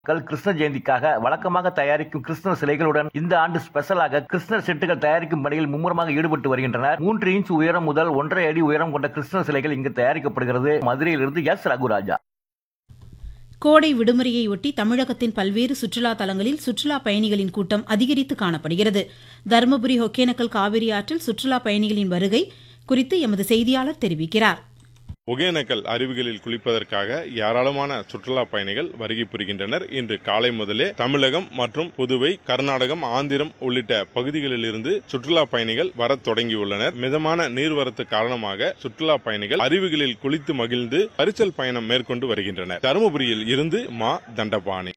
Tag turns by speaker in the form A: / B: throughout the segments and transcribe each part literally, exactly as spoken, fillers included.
A: கிருஷ்ண ஜெயந்திக்காக வழக்கமாக தயாரிக்கும் கிருஷ்ணர் சிலைகளுடன் இந்த ஆண்டு ஸ்பெஷலாக கிருஷ்ணர் செட்டுகள் தயாரிக்கும் பணியில் மும்முரமாக ஈடுபட்டு வருகின்றனர். மூன்று இன்ச் உயரம் முதல் ஒன்றரை அடி உயரம் கொண்ட கிருஷ்ணர் சிலைகள் இங்கு தயாரிக்கப்படுகிறது. மதுரையிலிருந்து எஸ் ரகுராஜா.
B: கோடை விடுமுறையொட்டி தமிழகத்தின் பல்வேறு சுற்றுலா தலங்களில் சுற்றுலா பயணிகளின் கூட்டம் அதிகரித்து காணப்படுகிறது. தருமபுரி ஒகேனக்கல் காவிரி ஆற்றில் சுற்றுலா பயணிகளின் வருகை குறித்து எமது செய்தியாளர் தெரிவிக்கிறார்.
C: ஒகேனக்கல் அருவிகளில் குளிப்பதற்காக ஏராளமான சுற்றுலா பயணிகள் வருகை புரிகின்றனர். இன்று காலை முதலே தமிழகம் மற்றும் புதுவை, கர்நாடகம், ஆந்திரம் உள்ளிட்ட பகுதிகளில் இருந்து சுற்றுலா பயணிகள் வரத் தொடங்கியுள்ளனர். மிதமான நீர்வரத்து காரணமாக சுற்றுலா பயணிகள் அருவிகளில் குளித்து மகிழ்ந்து பரிசல் பயணம் மேற்கொண்டு வருகின்றனர். தருமபுரியில் இருந்து மா தண்டபாணி.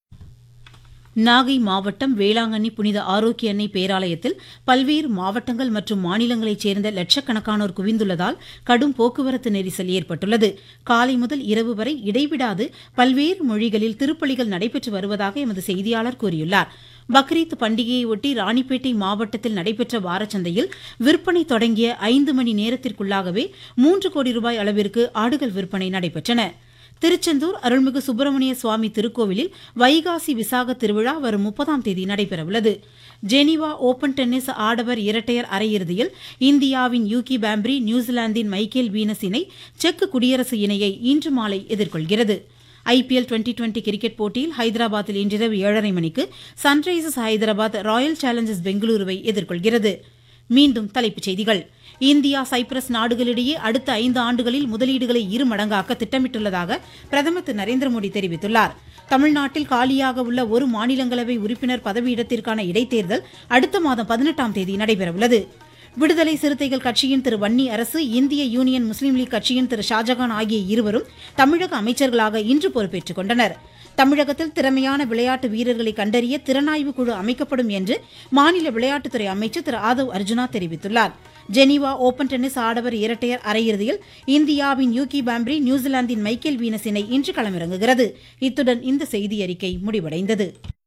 B: நாகை மாவட்டம் வேளாங்கண்ணி புனித ஆரோக்கிய அன்னை பேராலயத்தில் பல்வேறு மாவட்டங்கள் மற்றும் மாநிலங்களைச் சேர்ந்த லட்சக்கணக்கானோர் குவிந்துள்ளதால் கடும் போக்குவரத்து நெரிசல் ஏற்பட்டுள்ளது. காலை முதல் இரவு வரை இடைவிடாது பல்வேறு மொழிகளில் திருப்பலிகள் நடைபெற்று வருவதாக எமது செய்தியாளர் கூறியுள்ளார். பக்ரீத் பண்டிகையையொட்டி ராணிப்பேட்டை மாவட்டத்தில் நடைபெற்ற வாரச்சந்தையில் விற்பனை தொடங்கிய ஐந்து மணி நேரத்திற்குள்ளாகவே மூன்று கோடி ரூபாய் அளவிற்கு ஆடுகள் விற்பனை நடைபெற்றன. திருச்செந்தூர் அருள்மிகு சுப்பிரமணிய சுவாமி திருக்கோவிலில் வைகாசி விசாக திருவிழா வரும் முப்பதாம் தேதி நடைபெறவுள்ளது. ஜெனீவா ஓபன் டென்னிஸ் ஆடவர் இரட்டையர் அரையிறுதியில் இந்தியாவின் யூகி பாம்ப்ரி நியூசிலாந்தின் மைக்கேல் வீனஸ் இணை செக் குடியரசு இணையை இன்று மாலை எதிர்கொள்கிறது. ஐபிஎல் டுவெண்டி டுவெண்டி கிரிக்கெட் போட்டியில் ஹைதராபாத்தில் இன்றிரவு ஏழரை மணிக்கு சன்ரைசர்ஸ் ஹைதராபாத் ராயல் சேலஞ்சர்ஸ் பெங்களூருவை எதிர்கொள்கிறது. மீண்டும் தலைப்புச் செய்திகள். இந்தியா சைப்ரஸ் நாடுகளிடையே அடுத்த ஐந்து ஆண்டுகளில் முதலீடுகளை இரு மடங்காக்க திட்டமிட்டுள்ளதாக பிரதமர் திரு நரேந்திர மோடி தெரிவித்துள்ளார். தமிழ்நாட்டில் காலியாக உள்ள ஒரு மாநிலங்களவை உறுப்பினர் பதவியிடத்திற்கான இடைத்தேர்தல் அடுத்த மாதம் பதினெட்டாம் தேதி நடைபெறவுள்ளது. விடுதலை சிறுத்தைகள் கட்சியின் திரு வன்னி அரசு, இந்திய யூனியன் முஸ்லீம் லீக் கட்சியின் திரு ஷாஜகான் ஆகிய இருவரும் தமிழக அமைச்சர்களாக இன்று பொறுப்பேற்றுக் கொண்டனர். தமிழகத்தில் திறமையான விளையாட்டு வீரர்களை கண்டறிய திறனாய்வு குழு அமைக்கப்படும் என்று மாநில விளையாட்டுத்துறை அமைச்சர் திரு ஆதவ் அர்ஜுனா தெரிவித்துள்ளார். ஜெனீவா ஓபன் டென்னிஸ் ஆடவர் இரட்டையர் அரையிறுதியில் இந்தியாவின் யூகி பாம்ப்ரி நியூசிலாந்தின் மைக்கேல் வீனஸ் இணை இன்று களமிறங்குகிறது. இத்துடன் இந்த செய்தியறிக்கை முடிவடைந்தது.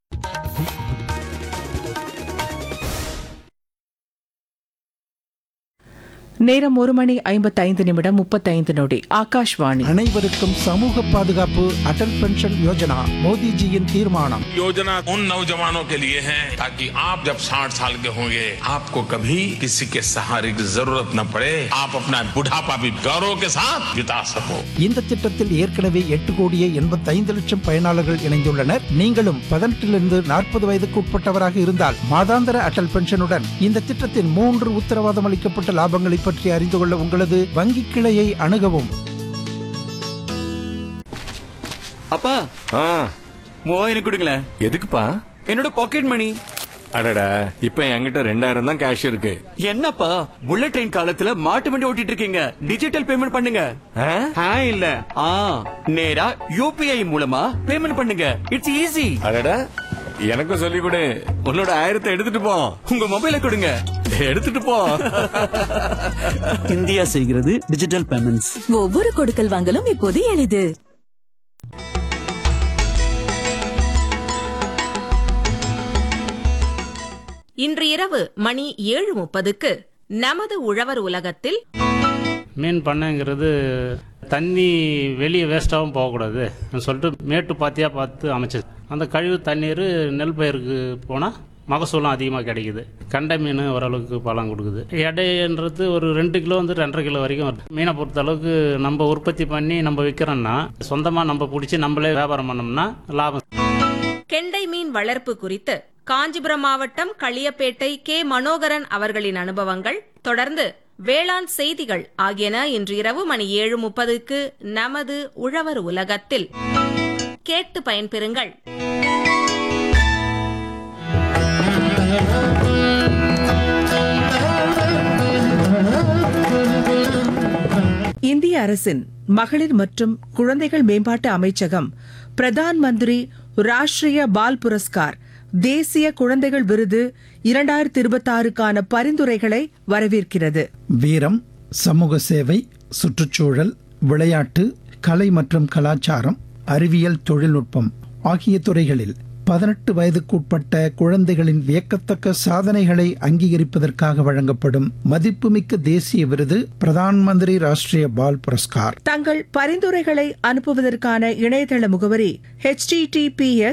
D: நேரம் ஒரு மணி ஐம்பத்தைந்து நிமிடம் முப்பத்தைந்து நொடி. ஆகாஷ்வாணி.
E: அனைவருக்கும் சமூக பாதுகாப்பு அடல் பென்ஷன் யோஜனா மோடிஜியின் தீர்மானம்.
F: योजना उन नौजवानों के लिए है ताकि आप जब साठ साल के होंगे आपको कभी किसी के सहारे की जरूरत न पड़े, आप अपना बुढ़ापा भी गौरव के साथ बिता सको.
E: இந்த திட்டத்தில் ஏற்கனவே எட்டு கோடியே எண்பத்தைந்து லட்சம் பயனாளர்கள் இணைந்துள்ளனர். நீங்களும் பதினெட்டிலிருந்து நாற்பது வயதுக்கு உட்பட்டவராக இருந்தால் மாதாந்திர அடல் பென்ஷனுடன் இந்த திட்டத்தின் மூன்று உத்தரவாதம் அளிக்கப்பட்ட லாபங்களை பற்றி அறிந்து கொள்ள உங்களது வங்கி கிளையை அணுகவும்.
G: அப்பா, மூவாயிரம் கொடுங்களேன்.
H: எதுக்குப்பா?
G: என்னோட பாக்கெட் மணி.
H: அடடா, இப்ப என்கிட்ட ரெண்டாயிரம் தான் கேஷ் இருக்கு.
G: என்னப்பா, புல்லட் ட்ரெயின் காலத்துல மாட்டு வண்டி ஓட்டிட்டு இருக்கீங்க. டிஜிட்டல் பேமெண்ட் பண்ணுங்க. ஆ இல்ல ஆ நேரா யூபிஐ மூலமா பேமெண்ட் பண்ணுங்க. It's easy.
H: அடடா, எனக்கும் சொல்லி கொடு. உன்னோட ஆயிரத்தை எடுத்துட்டு போ.
G: உங்க மொபைலை கொடுங்க.
H: எடுத்துட்டு போ.
G: இந்தியா செய்கிறது டிஜிட்டல் பேமெண்ட்ஸ்.
I: ஒவ்வொரு கொடுக்கல் வாங்கலும் இப்போது எளிது.
J: இன்று இரவு மணி ஏழு முப்பதுக்கு நமது உழவர் உலகத்தில்
K: மீன் பண்ணைங்கிறது தண்ணி வெளியே வேஸ்டாகவும் போகக்கூடாது சொல்லிட்டு மேட்டு பாத்தியா பார்த்து அமைச்சது. அந்த கழிவு தண்ணீர் நெல் பயிருக்கு போனால் மகசூலம் அதிகமாக கிடைக்குது. கண்டை மீன் ஓரளவுக்கு பலம் கொடுக்குது. எடைன்றது ஒரு ரெண்டு கிலோ வந்து ரெண்டரை கிலோ வரைக்கும் வருது. மீனை பொறுத்த அளவுக்கு நம்ம உற்பத்தி பண்ணி நம்ம விற்கிறோம்னா, சொந்தமாக நம்ம பிடிச்சி நம்மளே வியாபாரம் பண்ணோம்னா லாபம்.
J: கெண்டை மீன் வளர்ப்பு குறித்து காஞ்சிபுரம் மாவட்டம் களியப்பேட்டை கே மனோகரன் அவர்களின் அனுபவங்கள், தொடர்ந்து வேளாண் செய்திகள் ஆகியன இன்று இரவு மணி ஏழு முப்பதுக்கு நமது உழவர் உலகத்தில் கேட்டு பயன்பெறுங்கள்.
D: இந்திய அரசின் மகளிர் மற்றும் குழந்தைகள் மேம்பாட்டு அமைச்சகம் பிரதான் மந்திரி ராஷ்டிரிய பால் புரஸ்கார் தேசிய குழந்தைகள் விருது இரண்டாயிரத்தி இருபத்தி ஆறுக்கான பரிந்துரைகளை வரவேற்கிறது.
E: வீரம், சமூக சேவை, சுற்றுச்சூழல், விளையாட்டு, கலை மற்றும் கலாச்சாரம், அறிவியல், தொழில்நுட்பம் ஆகிய துறைகளில் பதினெட்டு வயதுக்குட்பட்ட குழந்தைகளின் வியக்கத்தக்க சாதனைகளை அங்கீகரிப்பதற்காக வழங்கப்படும் மதிப்புமிக்க தேசிய விருது பிரதான் மந்திரி ராஷ்டிரிய பால் புரஸ்கார்.
D: தங்கள் பரிந்துரைகளை அனுப்புவதற்கான இணையதள முகவரி H D D B S